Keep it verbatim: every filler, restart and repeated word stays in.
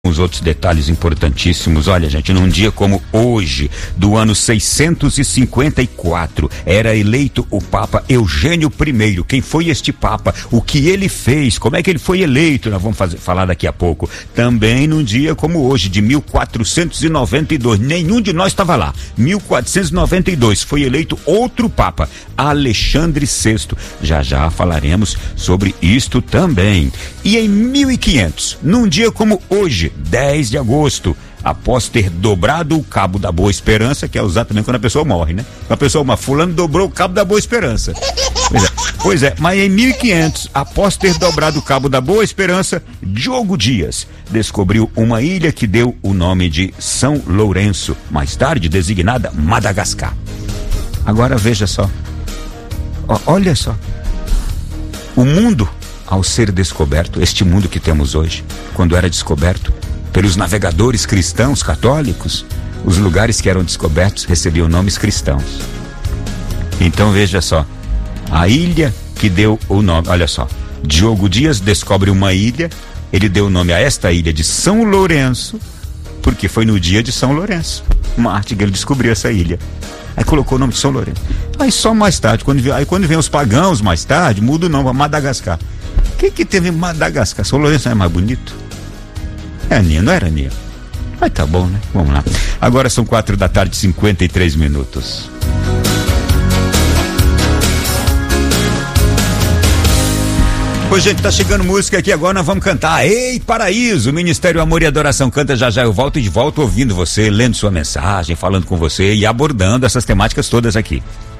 Os outros detalhes importantíssimos. Olha, gente, num dia como hoje, do ano seiscentos e cinquenta e quatro, era eleito o Papa Eugênio I. Quem foi este Papa? O que ele fez? Como é que ele foi eleito? Nós vamos fazer, falar daqui a pouco. Também num dia como hoje, de mil quatrocentos e noventa e dois, nenhum de nós estava lá. mil quatrocentos e noventa e dois, foi eleito outro Papa, Alexandre sexto. Já já falaremos sobre isto também. E em mil e quinhentos, num dia como hoje, dez de agosto, após ter dobrado o cabo da Boa Esperança, que é usado também quando a pessoa morre, né? Quando a pessoa morre, fulano dobrou o cabo da Boa Esperança. Pois é, pois é, mas em mil e quinhentos, após ter dobrado o cabo da Boa Esperança, Diogo Dias descobriu uma ilha que deu o nome de São Lourenço, mais tarde designada Madagascar. Agora veja só, o, olha só, o mundo, ao ser descoberto, este mundo que temos hoje, quando era descoberto pelos navegadores cristãos católicos, os lugares que eram descobertos recebiam nomes cristãos. Então veja só, a ilha que deu o nome, olha só, Diogo Dias descobre uma ilha, ele deu o nome a esta ilha de São Lourenço, porque foi no dia de São Lourenço, Marte, que ele descobriu essa ilha. Aí colocou o nome de São Lourenço. Aí só mais tarde, quando vem, aí quando vem os pagãos mais tarde, muda o nome para Madagascar. O que que teve em Madagascar? São Lourenço não é mais bonito? É, Aninha, não era, Aninha? Mas tá bom, né? Vamos lá. Agora são quatro da tarde, cinquenta e três minutos. Pois, gente, tá chegando música aqui agora, nós vamos cantar Ei Paraíso, o Ministério Amor e Adoração canta já já, eu volto e de volta ouvindo você, lendo sua mensagem, falando com você e abordando essas temáticas todas aqui.